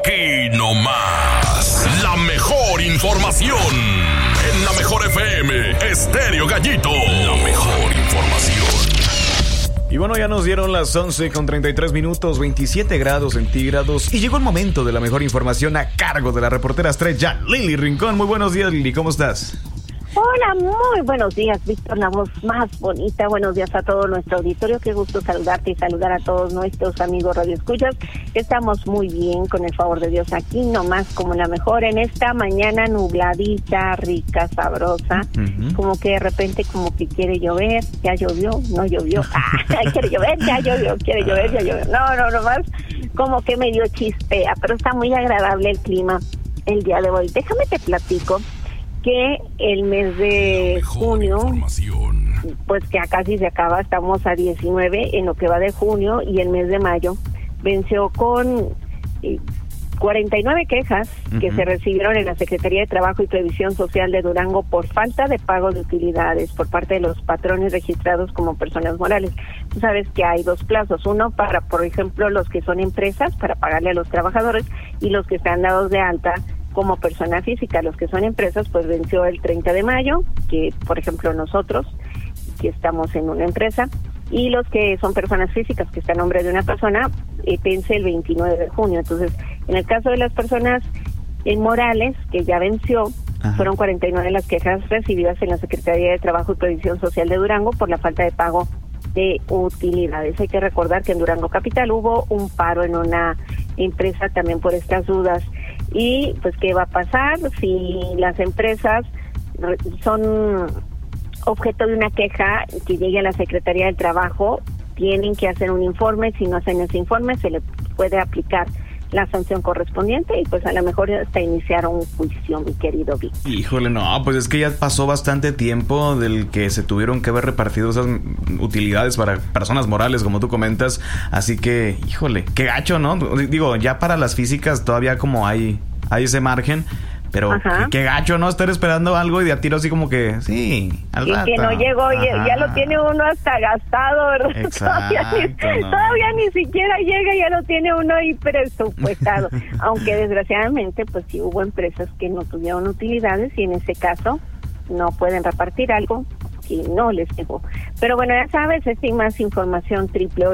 Aquí nomás, la mejor información. En la mejor FM, Estéreo Gallito. La mejor información. Y bueno, ya nos dieron las 11:33, 27 grados centígrados. Y llegó el momento de la mejor información a cargo de la reportera estrella Lili Rincón. Muy buenos días, Lili, ¿cómo estás? Hola, muy buenos días, Víctor, la voz más bonita. Buenos días a todo nuestro auditorio. Qué gusto saludarte y saludar a todos nuestros amigos radioescuchas. Estamos muy bien, con el favor de Dios, aquí nomás como la mejor en esta mañana nubladita, rica, sabrosa. Como que de repente como que quiere llover, ya llovió, no llovió. Quiere llover, ya llovió, quiere llover, ya llovió. No, nomás como que medio chispea, pero está muy agradable el clima el día de hoy. Déjame te platico que el mes de junio, pues que ya casi se acaba, estamos a 19 en lo que va de junio, y el mes de mayo venció con 49 quejas que se recibieron en la Secretaría de Trabajo y Previsión Social de Durango por falta de pago de utilidades por parte de los patrones registrados como personas morales. Tú sabes que hay dos plazos, uno para, por ejemplo, los que son empresas, para pagarle a los trabajadores, y los que están dados de alta como persona física. Los que son empresas, pues venció el 30 de mayo, que por ejemplo nosotros, que estamos en una empresa, y los que son personas físicas, que está a nombre de una persona, vence el 29 de junio. Entonces, en el caso de las personas morales, que ya venció, fueron 49 las quejas recibidas en la Secretaría de Trabajo y Previsión Social de Durango por la falta de pago de utilidades. Hay que recordar que en Durango Capital hubo un paro en una empresa también por estas dudas. Y pues, ¿qué va a pasar si las empresas son objeto de una queja que llegue a la Secretaría del Trabajo? Tienen que hacer un informe. Si no hacen ese informe, se le puede aplicar la sanción correspondiente y pues a lo mejor hasta iniciar un juicio, mi querido Vic. Híjole, no, pues es que ya pasó bastante tiempo del que se tuvieron que haber repartido esas utilidades para personas morales, como tú comentas, así que, híjole, qué gacho, ¿no? Digo, ya para las físicas todavía como hay ese margen, pero qué gacho, ¿no? Estar esperando algo y de a tiro así como que, sí, al rato. Y que no llegó, ya lo tiene uno hasta gastado, ¿verdad? Exacto, todavía ni siquiera llega, ya lo tiene uno ahí presupuestado. Aunque desgraciadamente, pues sí hubo empresas que no tuvieron utilidades y en ese caso no pueden repartir algo que no les llegó. Pero bueno, ya sabes, hay más información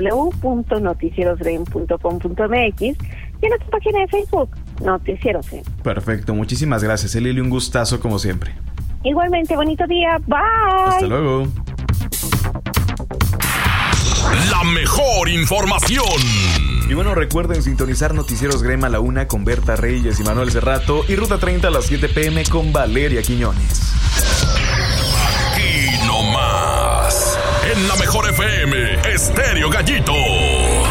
www.noticierosren.com.mx y en nuestra página de Facebook, Noticieros Ren. Perfecto, muchísimas gracias, Lili, un gustazo como siempre. Igualmente, bonito día, bye. Hasta luego. La mejor información. Y bueno, recuerden sintonizar Noticieros Grema a la 1 con Berta Reyes y Manuel Cerrato, y Ruta 30 a las 7 p.m. con Valeria Quiñones. Aquí nomás, en la mejor FM, Estéreo Gallito.